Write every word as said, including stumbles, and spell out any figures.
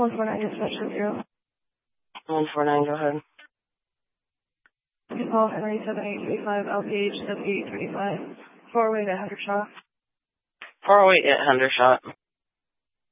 one four nine dispatch to zero. one four nine, go ahead. Paul Henry seven eight three five, L P H seven eight three five. four oh eight at Hendershot. four oh eight at Hendershot.